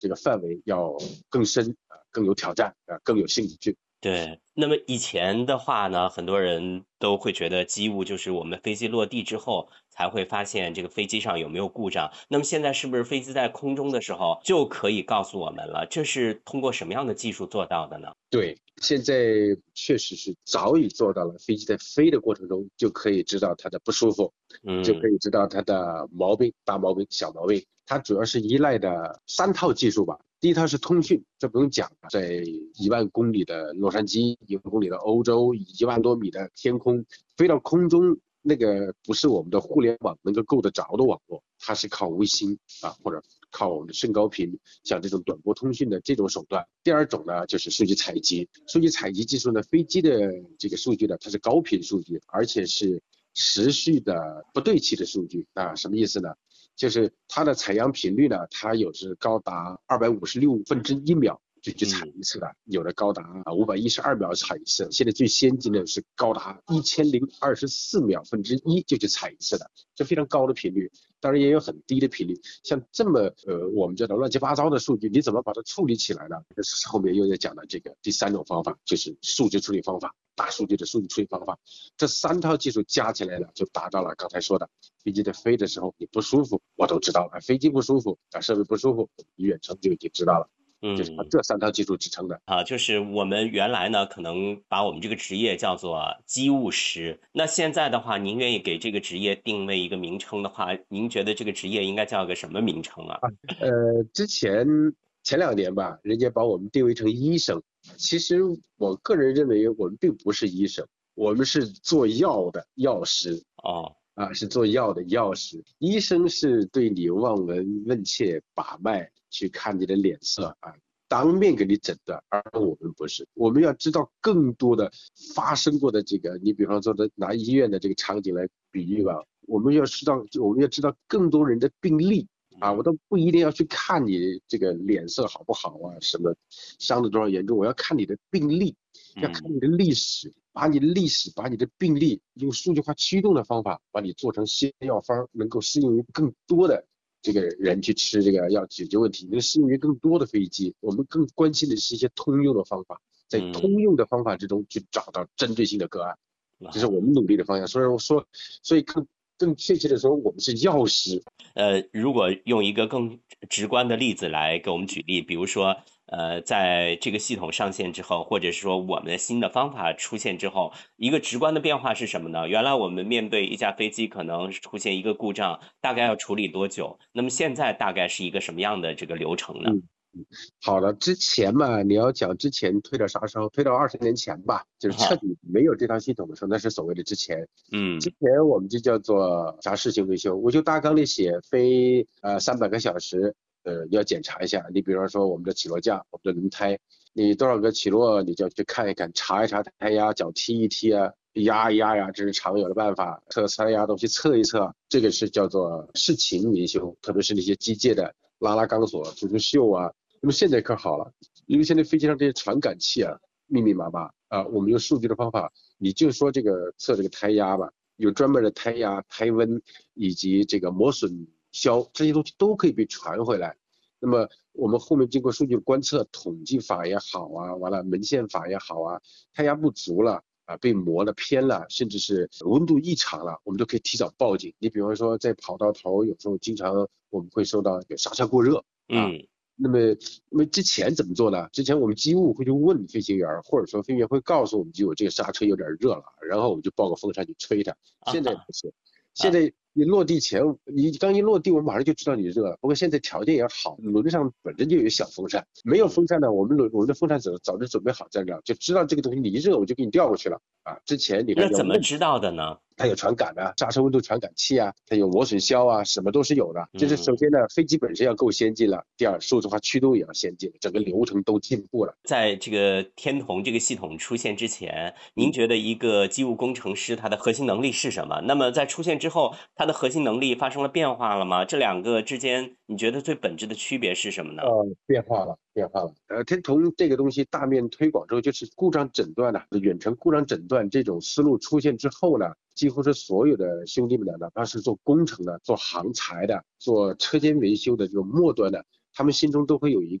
这个范围要更深更有挑战更有兴趣。 对，那么以前的话呢，很多人都会觉得机务就是我们飞机落地之后才会发现这个飞机上有没有故障。那么现在是不是飞机在空中的时候就可以告诉我们了？这是通过什么样的技术做到的呢？ 对，现在确实是早已做到了，飞机在飞的过程中就可以知道它的不舒服，就可嗯以知道它的毛病，大毛病、小毛病。它主要是依赖的3套技术吧。第一套是通讯，这不用讲，在10000公里的洛杉矶，10000公里的欧洲，10000多米的天空，飞到空中，那个不是我们的互联网能够够得着的网络，它是靠卫星或者靠我们的升高频，像这种短波通讯的这种手段。第二种呢，就是数据采集。数据采集技术呢，飞机的这个数据呢，它是高频数据，而且是持续的不对齐的数据什么意思呢？就是它的采样频率呢，它有是高达256分之1秒就去采一次的，有的高达512秒采一次，现在最先进的是高达1024秒分之1就去采一次的，这非常高的频率。当然也有很低的频率，像这么我们叫做乱七八糟的数据，你怎么把它处理起来呢？这是后面又要讲的这个第3种方法，就是数据处理方法，大数据的数据处理方法。这3套技术加起来呢，就达到了刚才说的，飞机在飞的时候你不舒服，我都知道了，飞机不舒服设备不舒服，你远程就已经知道了，就是嗯。 这3套技术支撑的。 就是我们原来呢，可能把我们这个职业叫做机务师。那现在的话，您愿意给这个职业定位一个名称的话，您觉得这个职业应该叫个什么名称啊？ 之前2年吧，人家把我们定位成医生。其实我个人认为，我们并不是医生，我们是做药的药师哦， 是做药的药师。医生是对你望闻问切、把脉，去看你的脸色当面给你诊断，而我们不是。我们要知道更多的发生过的这个，你比方说拿医院的这个场景来比喻吧，我们要知道更多人的病例。我都不一定要去看你这个脸色好不好什么伤的多少严重，我要看你的病例，要看嗯你的历史，把你的历史、把你的病例用数据化驱动的方法，把你做成新药方，能够适用于更多的这个人去吃这个药解决问题，能适用于更多的飞机。我们更关心的是一些通用的方法，在通嗯用的方法之中去找到针对性的个案，这是啊。 我们努力的方向。所以更确切的说，我们是药师。 如果用一个更直观的例子来给我们举例，比如说，在这个系统上线之后，或者是说我们的新的方法出现之后，一个直观的变化是什么呢？原来我们面对一架飞机可能出现一个故障，大概要处理多久？那么现在大概是一个什么样的这个流程呢？ 嗯。好的，之前嘛，你要讲之前推到啥时候？推到20年前吧，就是彻哈， 底没有这套系统的时候，那是所谓的之前。之嗯前我们就叫做啥事情维修，维修大纲里写飞300个小时，要检查一下。你比方说我们的起落架、我们的轮胎，你多少个起落，你就要去看一看，查一查胎压，脚踢一踢压一压这是常有的办法。测胎压东西测一测，这个是叫做事情维修，特别是那些机械的拉钢索、注锈那么现在可好了，因为现在飞机上这些传感器密密麻麻我们用数据的方法，你就说这个测这个胎压吧，有专门的胎压、胎温以及这个磨损销这些东西都可以被传回来。那么我们后面经过数据的观测、统计法也好完了门线法也好胎压不足了被磨了偏了，甚至是温度异常了，我们都可以提早报警。你比方说在跑道头，有时候经常我们会收到有刹车过热嗯。 那么之前怎么做呢？之前我们机务会去问飞行员，或者说飞行员会告诉我们机务这个刹车有点热了，然后我们就报个风扇去吹它。现在不是，现在你落地前，你刚一落地，我们马上就知道你热了。不过现在条件也好，轮上本身就有小风扇，没有风扇呢，我们的风扇早就准备好在这儿，就知道这个东西你一热我就给你调过去了之前你看那要问。 怎么知道的呢？ 它有传感刹车温度传感器它有磨损销什么都是有的。就是首嗯。 先呢，飞机本身要够先进了，第二，数字化驱动也要先进，整个流程都进步了。 在这个天童这个系统出现之前，您嗯。 觉得一个机务工程师他的核心能力是什么？那么在出现之后，他的核心能力发生了变化了吗？这两个之间，你觉得最本质的区别是什么呢？ 变化了。天童这个东西大面推广之后，就是故障诊断远程故障诊断这种思路出现之后呢，几乎是所有的兄弟们哪怕是做工程的、做航材的、做车间维修的这种末端的， 他们心中都会有一